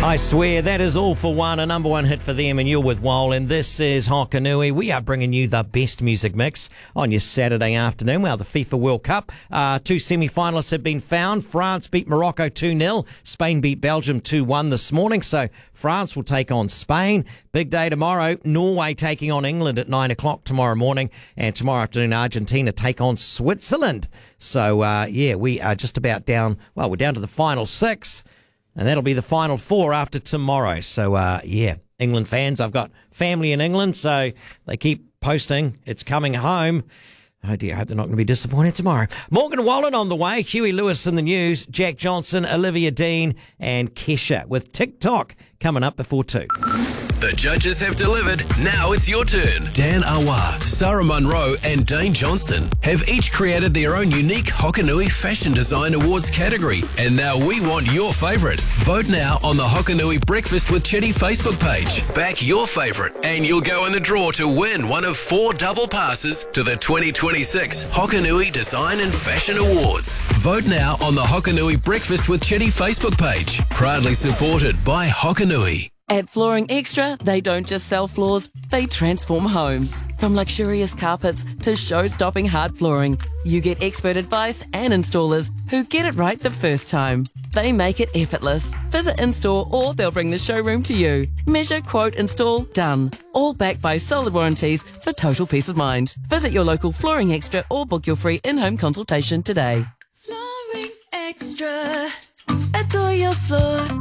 I swear, that is All for One, a number one hit for them, and you're with Wole, and this is Hokanui. We are bringing you the best music mix on your Saturday afternoon. Well, the FIFA World Cup, two semi-finalists have been found. France beat Morocco 2-0. Spain beat Belgium 2-1 this morning, so France will take on Spain. Big day tomorrow. Norway taking on England at 9 o'clock tomorrow morning, and tomorrow afternoon Argentina take on Switzerland. So, we are just about down, well, we're down to the final six. And that'll be the final four after tomorrow. So, England fans, I've got family in England, so they keep posting, it's coming home. Oh dear, I hope they're not going to be disappointed tomorrow. Morgan Wallen on the way, Huey Lewis in the news, Jack Johnson, Olivia Dean, and Kesha with TikTok coming up before 2. The judges have delivered. Now it's your turn. Dan Awa, Sarah Munro, and Dane Johnston have each created their own unique Hokanui Fashion Design Awards category. And now we want your favourite. Vote now on the Hokanui Breakfast with Chitty Facebook page. Back your favourite and you'll go in the draw to win one of 4 double passes to the 2026 Hokanui Design and Fashion Awards. Vote now on the Hokanui Breakfast with Chitty Facebook page. Proudly supported by Hokanui. At Flooring Extra, they don't just sell floors, they transform homes. From luxurious carpets to show-stopping hard flooring, you get expert advice and installers who get it right the first time. They make it effortless. Visit in-store or they'll bring the showroom to you. Measure, quote, install, done. All backed by solid warranties for total peace of mind. Visit your local Flooring Extra or book your free in-home consultation today. Flooring Extra. Adore your floor.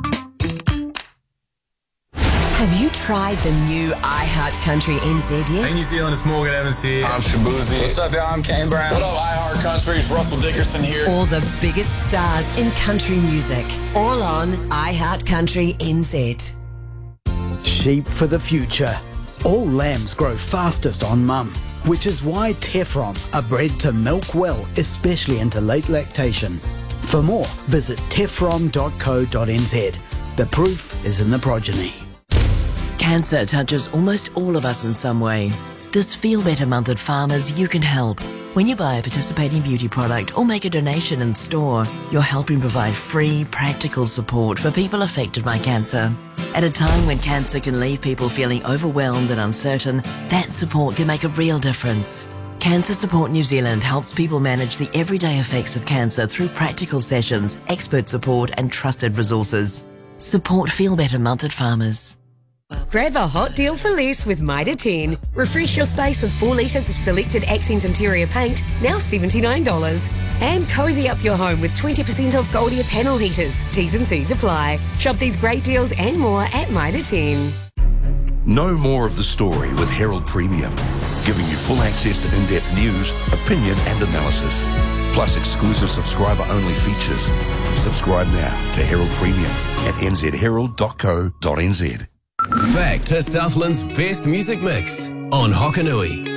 Have you tried the new iHeart Country NZ yet? Hey New Zealand, it's Morgan Evans here. I'm Shabuzi. What's up, y'all? I'm Kane Brown. What up, iHeart Country? It's Russell Dickerson here. All the biggest stars in country music. All on iHeart Country NZ. Sheep for the future. All lambs grow fastest on mum, which is why Tefron are bred to milk well, especially into late lactation. For more, visit tefron.co.nz. The proof is in the progeny. Cancer touches almost all of us in some way. This Feel Better Month at Farmers, you can help. When you buy a participating beauty product or make a donation in store, you're helping provide free, practical support for people affected by cancer. At a time when cancer can leave people feeling overwhelmed and uncertain, that support can make a real difference. Cancer Support New Zealand helps people manage the everyday effects of cancer through practical sessions, expert support and trusted resources. Support Feel Better Month at Farmers. Grab a hot deal for less with Mitre 10. Refresh your space with 4 litres of selected accent interior paint, now $79. And cosy up your home with 20% off Goldia panel heaters. T's and C's apply. Shop these great deals and more at Mitre 10. Know more of the story with Herald Premium, giving you full access to in-depth news, opinion and analysis, plus exclusive subscriber-only features. Subscribe now to Herald Premium at nzherald.co.nz. Back to Southland's best music mix on Hokanui.